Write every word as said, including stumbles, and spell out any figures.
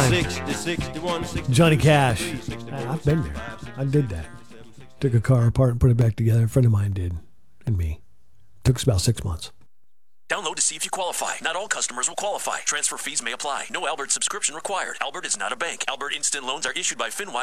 time. sixty, sixty-one, sixty-two, Johnny Cash. sixty-three, I- I've been there. I did that. Took a car apart and put it back together. A friend of mine did, and me. Took us about six months. Download to see if you qualify. Not all customers will qualify. Transfer fees may apply. No Albert subscription required. Albert is not a bank. Albert Instant Loans are issued by FinWise.